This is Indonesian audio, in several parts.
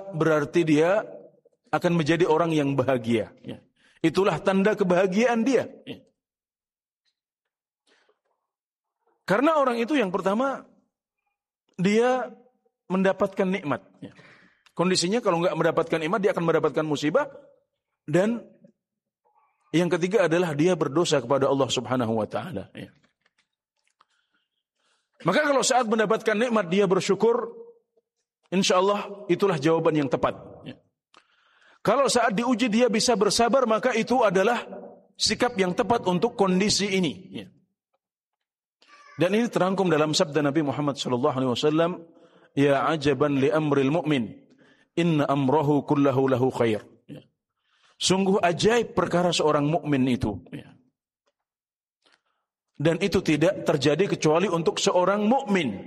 berarti dia akan menjadi orang yang bahagia. Itulah tanda kebahagiaan dia. Karena orang itu yang pertama, dia mendapatkan nikmat. Kondisinya kalau nggak mendapatkan nikmat, dia akan mendapatkan musibah. Dan yang ketiga adalah dia berdosa kepada Allah Subhanahu wa Ta'ala. Maka kalau saat mendapatkan nikmat dia bersyukur, insya Allah itulah jawaban yang tepat. Kalau saat diuji dia bisa bersabar, maka itu adalah sikap yang tepat untuk kondisi ini. Dan ini terangkum dalam sabda Nabi Muhammad SAW, ya ajaban li amril mu'min, inna amrahu kullahu lahu khair. Sungguh ajaib perkara seorang mukmin itu. Dan itu tidak terjadi kecuali untuk seorang mukmin.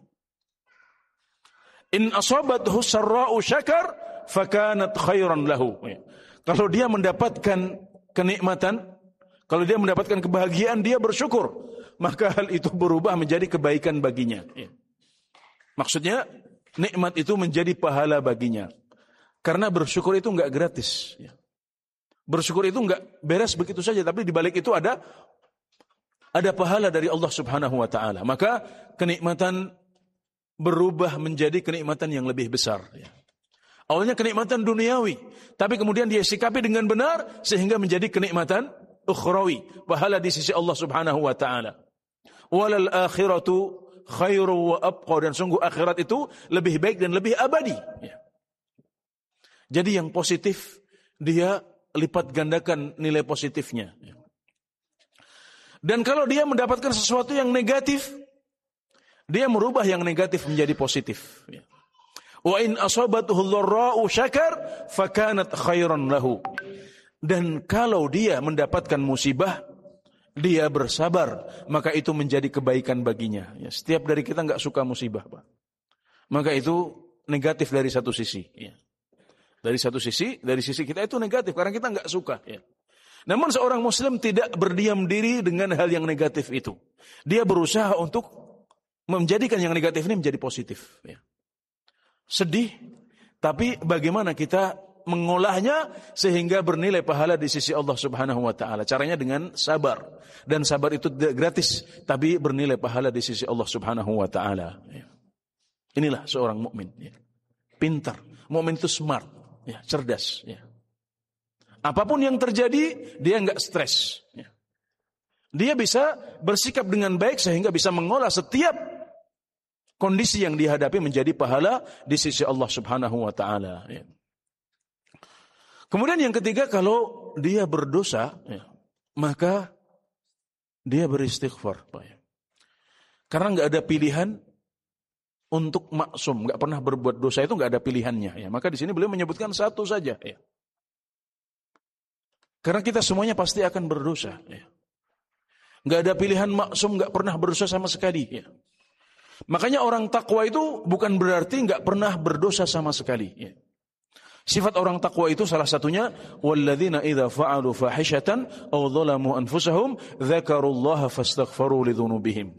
In asabathu sarra'u syakar fakanat khairan lahu. Kalau dia mendapatkan kenikmatan, kalau dia mendapatkan kebahagiaan, dia bersyukur, maka hal itu berubah menjadi kebaikan baginya. Maksudnya nikmat itu menjadi pahala baginya. Karena bersyukur itu enggak gratis. Bersyukur itu enggak beres begitu saja, tapi di balik itu ada pahala dari Allah Subhanahu wa Ta'ala. Maka kenikmatan berubah menjadi kenikmatan yang lebih besar. Awalnya kenikmatan duniawi, tapi kemudian dia sikapi dengan benar sehingga menjadi kenikmatan ukhrawi, pahala di sisi Allah Subhanahu wa Ta'ala. Walal akhiratu khairu wa abqa, dan sungguh akhirat itu lebih baik dan lebih abadi. Jadi yang positif dia lipat gandakan nilai positifnya. Dan kalau dia mendapatkan sesuatu yang negatif, dia merubah yang negatif menjadi positif. Wa in asabatuhu dharra'u syakar fakanat khairan lahu. Dan kalau dia mendapatkan musibah, dia bersabar, maka itu menjadi kebaikan baginya. Setiap dari kita enggak suka musibah, Pak. Maka itu negatif dari satu sisi. Dari satu sisi, dari sisi kita itu negatif karena kita enggak suka. Namun seorang muslim tidak berdiam diri dengan hal yang negatif itu. Dia berusaha untuk menjadikan yang negatif ini menjadi positif. Sedih, tapi bagaimana kita mengolahnya sehingga bernilai pahala di sisi Allah Subhanahu wa Ta'ala. Caranya dengan sabar. Dan sabar itu tidak gratis, tapi bernilai pahala di sisi Allah Subhanahu wa Ta'ala. Inilah seorang mukmin. Pintar. Mukmin itu smart, cerdas. Apapun yang terjadi, dia enggak stres. Dia bisa bersikap dengan baik sehingga bisa mengolah setiap kondisi yang dihadapi menjadi pahala di sisi Allah Subhanahu wa Ta'ala. Kemudian yang ketiga, kalau dia berdosa, maka dia beristighfar. Karena enggak ada pilihan untuk maksum, enggak pernah berbuat dosa itu enggak ada pilihannya. Maka di sini beliau menyebutkan satu saja. Karena kita semuanya pasti akan berdosa. Enggak ada pilihan maksum, enggak pernah berdosa sama sekali. Makanya orang takwa itu bukan berarti enggak pernah berdosa sama sekali. Sifat orang takwa itu salah satunya walladzina idza fa'alu fahishatan aw dzalamu anfusahum dzakarullaha fastaghfaru lidzunubihim.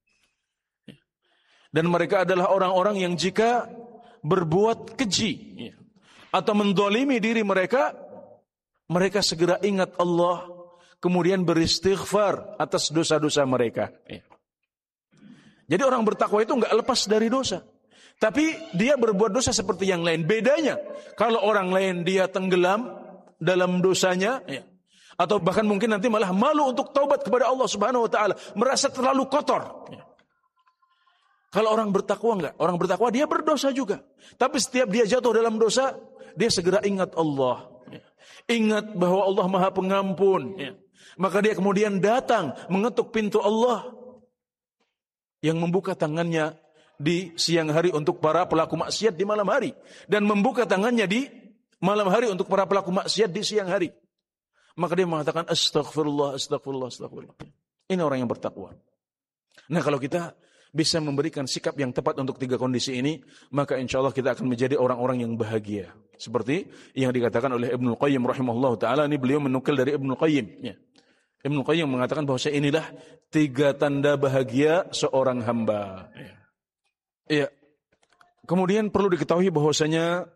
Dan mereka adalah orang-orang yang jika berbuat keji atau mendolimi diri mereka, mereka segera ingat Allah, kemudian beristighfar atas dosa-dosa mereka. Jadi orang bertakwa itu enggak lepas dari dosa. Tapi dia berbuat dosa seperti yang lain. Bedanya, kalau orang lain dia tenggelam dalam dosanya, atau bahkan mungkin nanti malah malu untuk taubat kepada Allah Subhanahu wa Ta'ala, merasa terlalu kotor. Kalau orang bertakwa enggak, orang bertakwa dia berdosa juga. Tapi setiap dia jatuh dalam dosa, dia segera ingat Allah. Ingat bahwa Allah Maha Pengampun. Maka dia kemudian datang mengetuk pintu Allah yang membuka tangannya di siang hari untuk para pelaku maksiat di malam hari, dan membuka tangannya di malam hari untuk para pelaku maksiat di siang hari. Maka dia mengatakan astaghfirullah, astaghfirullah, astaghfirullah. Ini orang yang bertakwa. Nah, kalau kita bisa memberikan sikap yang tepat untuk tiga kondisi ini, maka insya Allah kita akan menjadi orang-orang yang bahagia. Seperti yang dikatakan oleh Ibnul Qayyim rahimahullah ta'ala. Ini beliau menukil dari Ibnul Qayyim. Ibnul Qayyim mengatakan bahwa inilah tiga tanda bahagia seorang hamba. Kemudian perlu diketahui bahwasanya